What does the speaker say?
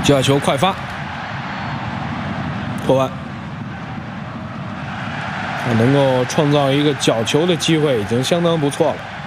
角球快发，破万。能够创造一个角球的机会已经相当不错了。